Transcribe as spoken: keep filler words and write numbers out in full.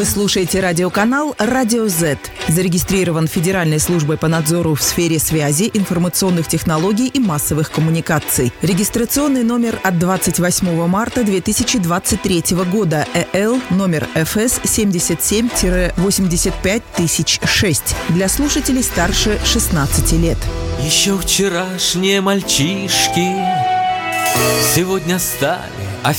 слушаете радиоканал «Радио Z». Зарегистрирован Федеральной службой по надзору в сфере связи, информационных технологий и массовых коммуникаций. Регистрационный номер от двадцать восьмого марта две тысячи двадцать третьего года. ЭЛ номер эф эс семьдесят семь восемьдесят пять тысяч шесть. Для слушателей старше шестнадцати лет. Еще вчерашние мальчишки сегодня стали